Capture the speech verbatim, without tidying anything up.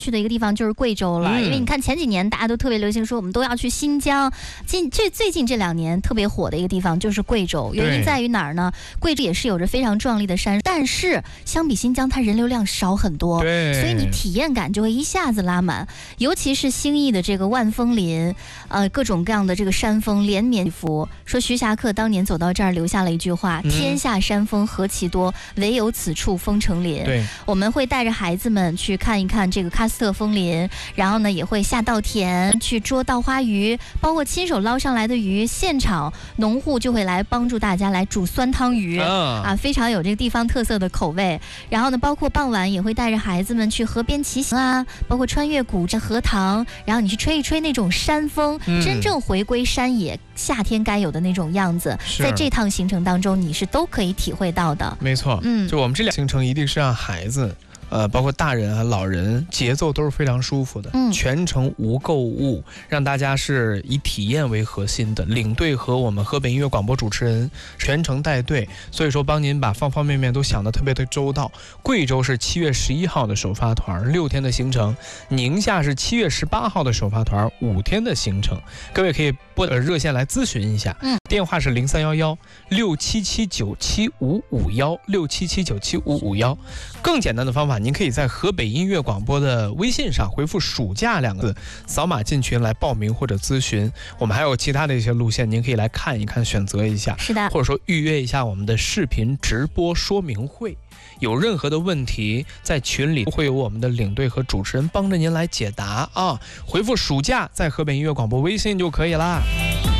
去的一个地方就是贵州了，嗯、因为你看前几年大家都特别流行说我们都要去新疆，近这最近这两年特别火的一个地方就是贵州，原因在于哪儿呢？贵州也是有着非常壮丽的山，但是相比新疆它人流量少很多，所以你体验感就会一下子拉满，尤其是兴义的这个万峰林，呃，各种各样的这个山峰连绵起伏。说徐霞客当年走到这儿留下了一句话：“嗯、天下山峰何其多，唯有此处风成林。”对，我们会带着孩子们去看一看这个喀斯特枫林，然后呢也会下稻田去捉稻花鱼，包括亲手捞上来的鱼，现场农户就会来帮助大家来煮酸汤鱼、哦、啊，非常有这个地方特色的口味。然后呢，包括傍晚也会带着孩子们去河边骑行啊，包括穿越古镇荷塘，然后你去吹一吹那种山风，嗯、真正回归山野夏天该有的那种样子，在这趟行程当中你是都可以体会到的。 没错，嗯，就我们这辆行程一定是让孩子。呃，包括大人啊、老人，节奏都是非常舒服的。嗯，全程无购物，让大家是以体验为核心的。领队和我们河北音乐广播主持人全程带队，所以说帮您把方方面面都想得特别的周到。贵州是七月十一号的首发团，六天的行程；宁夏是七月十八号的首发团，五天的行程。各位可以拨呃热线来咨询一下，嗯，电话是零三幺幺六七七九七五五幺六七七九七五五幺。更简单的方法，您可以在河北音乐广播的微信上回复暑假两个字，扫码进群来报名或者咨询。我们还有其他的一些路线，您可以来看一看，选择一下。 是的， 或者说预约一下我们的视频直播说明会。有任何的问题，在群里会有我们的领队和主持人帮着您来解答啊。回复暑假在河北音乐广播微信就可以啦。